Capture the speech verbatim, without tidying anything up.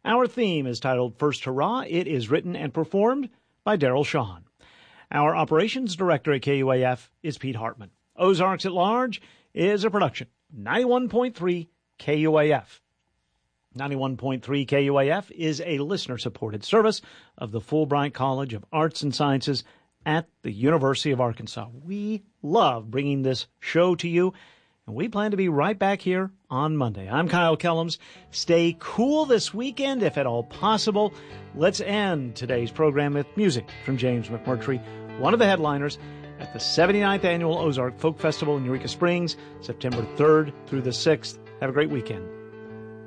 Our theme is titled First Hurrah. It is written and performed by Daryl Shawn. Our operations director at K U A F is Pete Hartman. Ozarks at Large is a production. ninety-one point three K U A F. ninety-one point three K U A F is a listener-supported service of the Fulbright College of Arts and Sciences at the University of Arkansas. We love bringing this show to you, and we plan to be right back here on Monday. I'm Kyle Kellums. Stay cool this weekend, if at all possible. Let's end today's program with music from James McMurtry, one of the headliners at the seventy-ninth Annual Ozark Folk Festival in Eureka Springs, September third through the sixth. Have a great weekend.